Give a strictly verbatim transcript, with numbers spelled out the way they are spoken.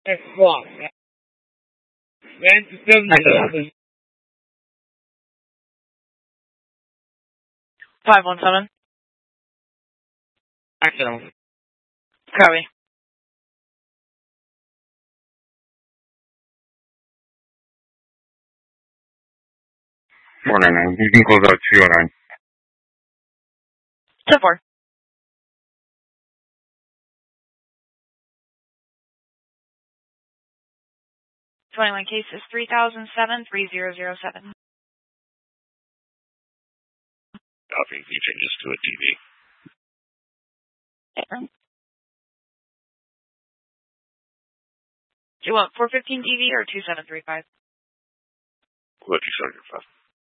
Hey, fuck. Man, seven eleven. five one seven. Action. Copy. four nine nine. You can close out two oh nine. ten four. twenty-one cases, three thousand seven, three zero zero seven. Copy. You changes to a T V. Do you want four fifteen D V or two seven three five? What you started your